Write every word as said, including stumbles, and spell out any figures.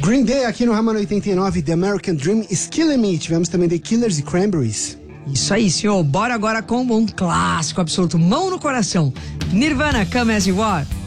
Green Day aqui no Rama oitenta e nove, The American Dream is Killing Me. Tivemos também The Killers e Cranberries. Isso aí, senhor. Bora agora com um clássico absoluto. Mão no coração. Nirvana, Come As You Are.